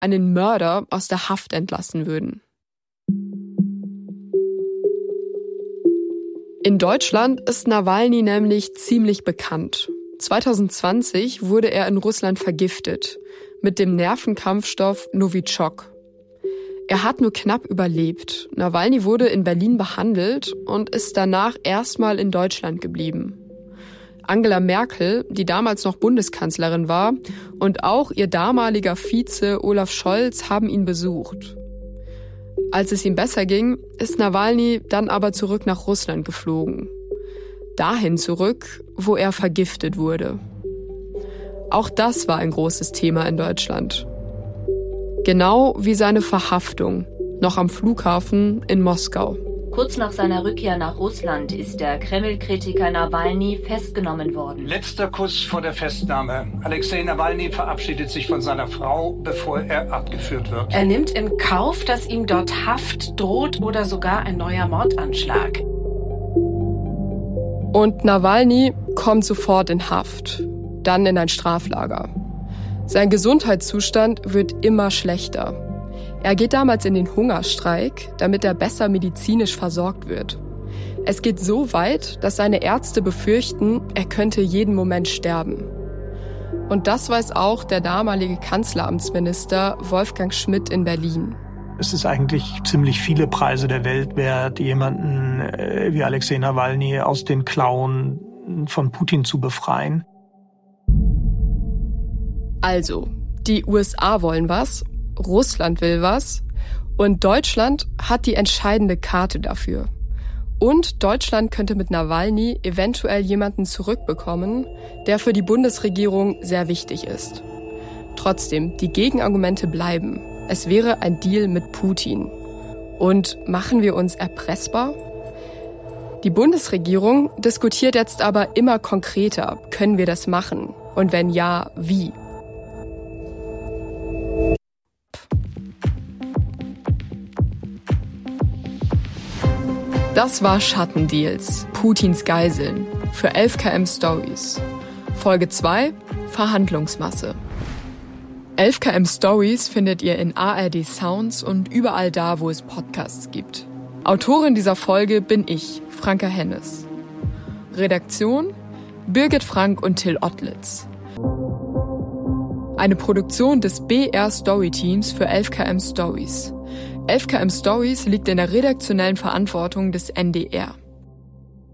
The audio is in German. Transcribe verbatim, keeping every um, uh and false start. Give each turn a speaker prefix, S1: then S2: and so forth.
S1: einen Mörder aus der Haft entlassen würden. In Deutschland ist Nawalny nämlich ziemlich bekannt. zwanzig zwanzig wurde er in Russland vergiftet mit dem Nervenkampfstoff Novichok. Er hat nur knapp überlebt. Nawalny wurde in Berlin behandelt und ist danach erstmal in Deutschland geblieben. Angela Merkel, die damals noch Bundeskanzlerin war, und auch ihr damaliger Vize Olaf Scholz haben ihn besucht. Als es ihm besser ging, ist Nawalny dann aber zurück nach Russland geflogen. Dahin zurück, wo er vergiftet wurde. Auch das war ein großes Thema in Deutschland. Genau wie seine Verhaftung, noch am Flughafen in Moskau.
S2: Kurz nach seiner Rückkehr nach Russland ist der Kreml-Kritiker Nawalny festgenommen worden.
S3: Letzter Kuss vor der Festnahme. Alexei Nawalny verabschiedet sich von seiner Frau, bevor er abgeführt wird.
S4: Er nimmt in Kauf, dass ihm dort Haft droht oder sogar ein neuer Mordanschlag.
S1: Und Nawalny kommt sofort in Haft, dann in ein Straflager. Sein Gesundheitszustand wird immer schlechter. Er geht damals in den Hungerstreik, damit er besser medizinisch versorgt wird. Es geht so weit, dass seine Ärzte befürchten, er könnte jeden Moment sterben. Und das weiß auch der damalige Kanzleramtsminister Wolfgang Schmidt in Berlin.
S5: Es ist eigentlich ziemlich viele Preise der Welt wert, jemanden wie Alexei Nawalny aus den Klauen von Putin zu befreien.
S1: Also, die U S A wollen was, Russland will was und Deutschland hat die entscheidende Karte dafür. Und Deutschland könnte mit Nawalny eventuell jemanden zurückbekommen, der für die Bundesregierung sehr wichtig ist. Trotzdem, die Gegenargumente bleiben. Es wäre ein Deal mit Putin. Und machen wir uns erpressbar? Die Bundesregierung diskutiert jetzt aber immer konkreter, können wir das machen? Und wenn ja, wie? Das war Schattendeals, Putins Geiseln, für elf K M Stories. Folge zwei, Verhandlungsmasse. elf K M Stories findet ihr in A R D Sounds und überall da, wo es Podcasts gibt. Autorin dieser Folge bin ich, Franka Hennes. Redaktion Birgit Frank und Till Ottlitz. Eine Produktion des B R Story Teams für elf K M Stories. elf K M Stories liegt in der redaktionellen Verantwortung des N D R.